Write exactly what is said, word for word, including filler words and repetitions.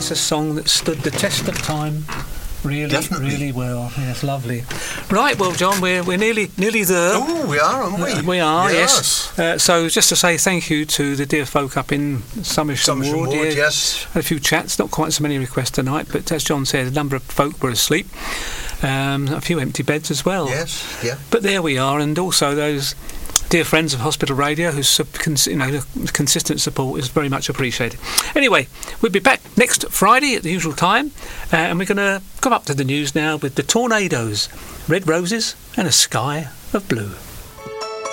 it's a song that stood the test of time. Really, Definitely. really well. Yes, lovely. Right, well, John, we're we're nearly nearly there. Oh, we are, aren't we? Uh, we are, yes. Yes. Uh, so just to say thank you to the dear folk up in Somersham Somersham Ward. Ward, yeah. yes. Had a few chats, not quite so many requests tonight, but as John said, a number of folk were asleep. Um, a few empty beds as well. Yes, yeah. But there we are, and also those dear friends of Hospital Radio whose sub- cons- you know, consistent support is very much appreciated. Anyway, we'll be back next Friday at the usual time, uh, and we're going to come up to the news now with the Tornadoes, Red Roses and a Sky of Blue.